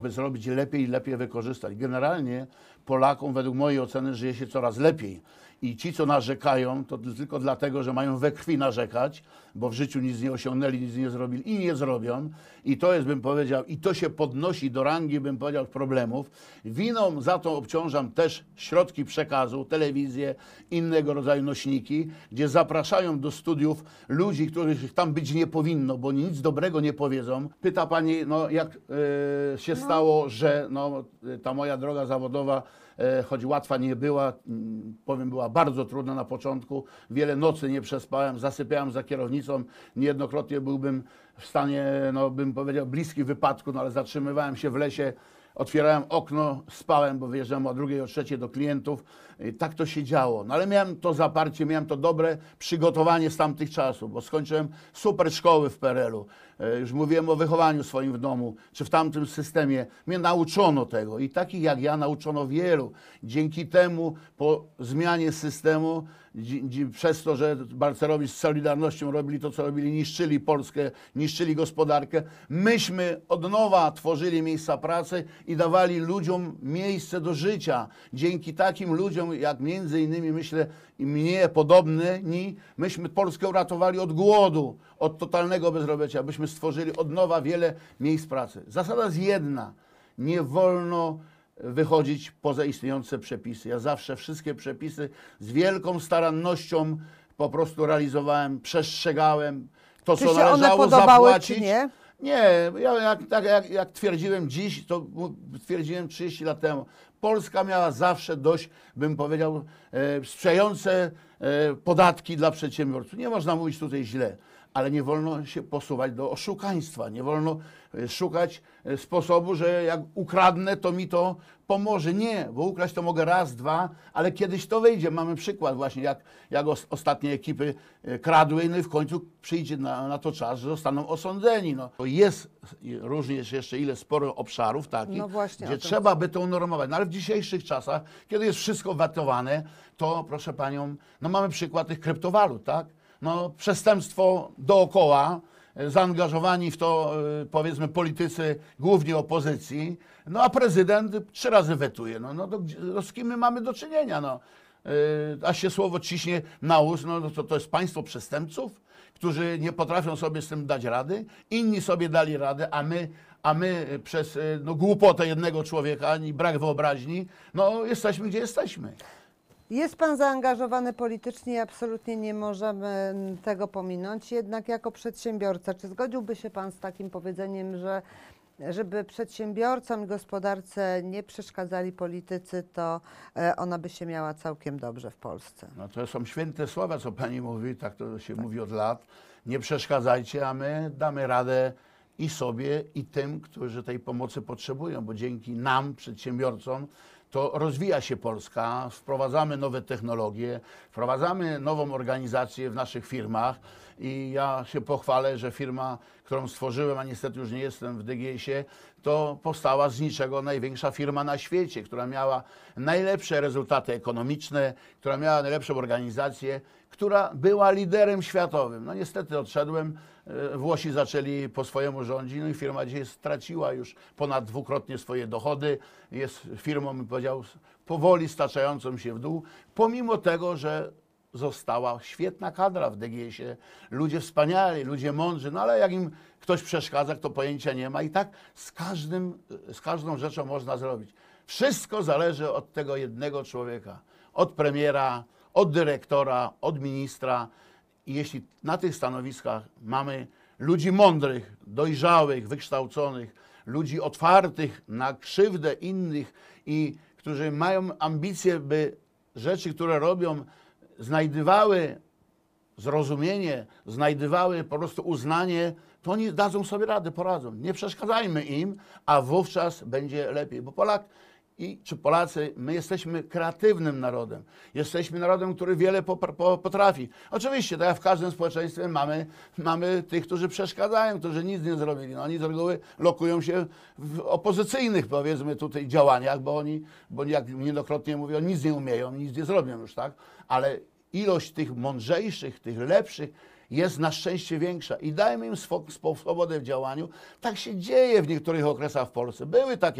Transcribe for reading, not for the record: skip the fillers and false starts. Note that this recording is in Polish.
by zrobić lepiej i lepiej wykorzystać. Generalnie Polakom według mojej oceny żyje się coraz lepiej. I ci, co narzekają, to tylko dlatego, że mają we krwi narzekać, bo w życiu nic nie osiągnęli, nic nie zrobili i nie zrobią. I to jest, bym powiedział, i to się podnosi do rangi, bym powiedział, problemów. Winą za to obciążam też środki przekazu, telewizję, innego rodzaju nośniki, gdzie zapraszają do studiów ludzi, których tam być nie powinno, bo oni nic dobrego nie powiedzą. Pyta pani, no jak się stało, że ta moja droga zawodowa, choć łatwa nie była, powiem, była bardzo trudna na początku. Wiele nocy nie przespałem, zasypiałem za kierownicą. Niejednokrotnie byłbym w stanie, bym powiedział, bliski wypadku, ale zatrzymywałem się w lesie, otwierałem okno, spałem, bo wyjeżdżałem o 2, o 3 do klientów. I tak to się działo. Ale miałem to zaparcie, miałem to dobre przygotowanie z tamtych czasów, bo skończyłem super szkoły w PRL-u. Już mówiłem o wychowaniu swoim w domu, czy w tamtym systemie. Mnie nauczono tego i takich jak ja nauczono wielu. Dzięki temu po zmianie systemu, przez to, że Balcerowicz z Solidarnością robili to, co robili, niszczyli Polskę, niszczyli gospodarkę, myśmy od nowa tworzyli miejsca pracy i dawali ludziom miejsce do życia. Dzięki takim ludziom, jak między innymi, myślę, i mnie podobni, myśmy Polskę uratowali od głodu, od totalnego bezrobocia, byśmy stworzyli od nowa wiele miejsc pracy. Zasada jest jedna. Nie wolno wychodzić poza istniejące przepisy. Ja zawsze wszystkie przepisy z wielką starannością po prostu realizowałem, przestrzegałem to, co należało zapłacić. Czy nie? Nie, jak twierdziłem dziś, to twierdziłem 30 lat temu. Polska miała zawsze dość, bym powiedział, sprzyjające podatki dla przedsiębiorców. Nie można mówić tutaj źle, ale nie wolno się posuwać do oszukaństwa. Nie wolno szukać sposobu, że jak ukradnę, to mi to pomoże. Nie, bo ukraść to mogę raz, dwa, ale kiedyś to wyjdzie. Mamy przykład właśnie, jak ostatnie ekipy kradły, no i w końcu przyjdzie na to czas, że zostaną osądzeni. To jest również jeszcze sporo obszarów takich, gdzie trzeba by to unormować. No ale w dzisiejszych czasach, kiedy jest wszystko wetowane, to proszę panią, mamy przykład tych kryptowalut, tak? Przestępstwo dookoła, zaangażowani w to, powiedzmy, politycy, głównie opozycji, a prezydent 3 razy wetuje. Z kim my mamy do czynienia? A się słowo ciśnie na ust, to jest państwo przestępców, którzy nie potrafią sobie z tym dać rady, inni sobie dali radę, a my przez głupotę jednego człowieka, ani brak wyobraźni, jesteśmy gdzie jesteśmy. Jest pan zaangażowany politycznie i absolutnie nie możemy tego pominąć. Jednak jako przedsiębiorca, czy zgodziłby się pan z takim powiedzeniem, że żeby przedsiębiorcom i gospodarce nie przeszkadzali politycy, to ona by się miała całkiem dobrze w Polsce? To są święte słowa, co pani mówi, tak to się mówi od lat. Nie przeszkadzajcie, a my damy radę i sobie, i tym, którzy tej pomocy potrzebują, bo dzięki nam, przedsiębiorcom, to rozwija się Polska, wprowadzamy nowe technologie, wprowadzamy nową organizację w naszych firmach i ja się pochwalę, że firma, którą stworzyłem, a niestety już nie jestem w DGS-ie, to powstała z niczego największa firma na świecie, która miała najlepsze rezultaty ekonomiczne, która miała najlepszą organizację, która była liderem światowym. Niestety odszedłem, Włosi zaczęli po swojemu rządzić, i firma dzisiaj straciła już ponad 2-krotnie swoje dochody. Jest firmą, bym powiedział, powoli staczającą się w dół, pomimo tego, że została świetna kadra w DGS-ie, ludzie wspaniali, ludzie mądrzy, ale jak im ktoś przeszkadza, kto pojęcia nie ma, i tak z każdą rzeczą można zrobić. Wszystko zależy od tego jednego człowieka, od premiera, od dyrektora, od ministra. I jeśli na tych stanowiskach mamy ludzi mądrych, dojrzałych, wykształconych, ludzi otwartych na krzywdę innych i którzy mają ambicje, by rzeczy, które robią, znajdywały zrozumienie, znajdywały po prostu uznanie, to oni dadzą sobie radę, poradzą. Nie przeszkadzajmy im, a wówczas będzie lepiej. Bo Polacy, my jesteśmy kreatywnym narodem. Jesteśmy narodem, który wiele potrafi. Oczywiście, tak jak w każdym społeczeństwie mamy tych, którzy przeszkadzają, którzy nic nie zrobili. Oni z reguły lokują się w opozycyjnych, powiedzmy, tutaj działaniach, bo jak niejednokrotnie mówią, nic nie umieją, nic nie zrobią już, tak? Ale ilość tych mądrzejszych, tych lepszych jest na szczęście większa i dajmy im swobodę w działaniu. Tak się dzieje w niektórych okresach w Polsce. Były takie